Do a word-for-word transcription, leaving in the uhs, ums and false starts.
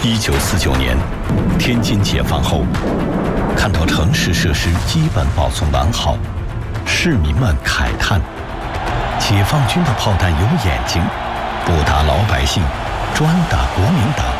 一九四九年，天津解放后，看到城市设施基本保存完好，市民们慨叹：解放军的炮弹有眼睛，不打老百姓，专打国民党。